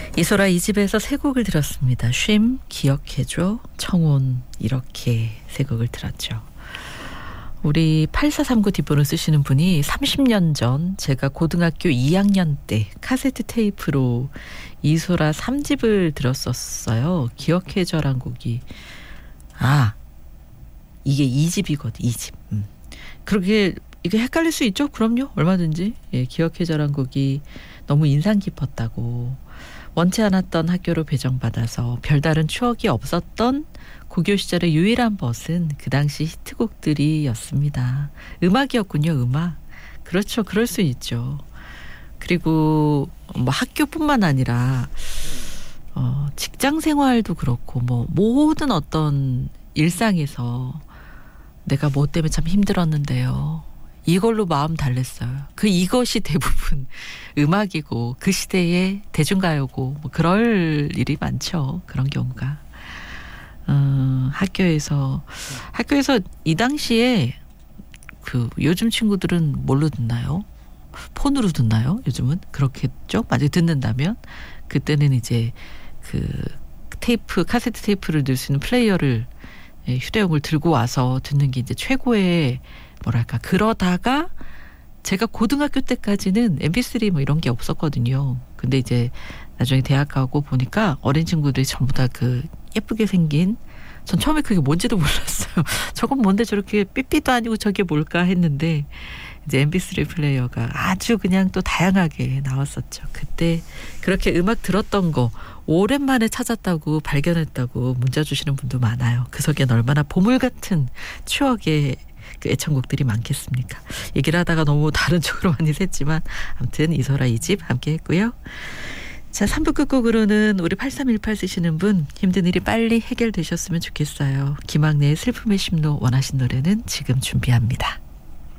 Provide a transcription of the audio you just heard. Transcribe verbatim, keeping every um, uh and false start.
이소라 이 집에서 세 곡을 들었습니다. 쉼, 기억해줘, 청혼 이렇게 세 곡을 들었죠. 우리 팔사삼구 뒷번호 쓰시는 분이 삼십 년 전 제가 고등학교 이 학년 때 카세트 테이프로 이소라 삼 집을 들었었어요. 기억해줘란 곡이 아 이게 이 집이거든. 이 집. 음. 그렇게 이게 헷갈릴 수 있죠? 그럼요. 얼마든지. 예, 기억해줘란 곡이 너무 인상 깊었다고. 원치 않았던 학교로 배정받아서 별다른 추억이 없었던 고교 시절의 유일한 벗은 그 당시 히트곡들이었습니다. 음악이었군요. 음악. 그렇죠. 그럴 수 있죠. 그리고 뭐 학교뿐만 아니라 어, 직장 생활도 그렇고 뭐 모든 어떤 일상에서 내가 뭐 때문에 참 힘들었는데요. 이걸로 마음 달랬어요. 그 이것이 대부분 음악이고 그 시대의 대중가요고 뭐 그럴 일이 많죠. 그런 경우가. 어, 학교에서 학교에서 이 당시에 그 요즘 친구들은 뭘로 듣나요? 폰으로 듣나요? 요즘은 그렇겠죠. 만약에 듣는다면 그때는 이제 그 테이프 카세트 테이프를 넣을 수 있는 플레이어를 휴대용을 들고 와서 듣는 게 이제 최고의 뭐랄까 그러다가 제가 고등학교 때까지는 엠피쓰리 뭐 이런 게 없었거든요. 근데 이제 나중에 대학 가고 보니까 어린 친구들이 전부 다 그 예쁘게 생긴 전 처음에 그게 뭔지도 몰랐어요. 저건 뭔데 저렇게 삐삐도 아니고 저게 뭘까 했는데 이제 엠피쓰리 플레이어가 아주 그냥 또 다양하게 나왔었죠. 그때 그렇게 음악 들었던 거 오랜만에 찾았다고 발견했다고 문자 주시는 분도 많아요. 그 속엔 얼마나 보물 같은 추억의 그 애창곡들이 많겠습니까. 얘기를 하다가 너무 다른 쪽으로 많이 샜지만 아무튼 이소라 이 집 함께 했고요. 자, 삼 부 끝곡으로는 우리 팔삼일팔 쓰시는 분 힘든 일이 빨리 해결되셨으면 좋겠어요. 김학래의 슬픔의 심로 원하신 노래는 지금 준비합니다.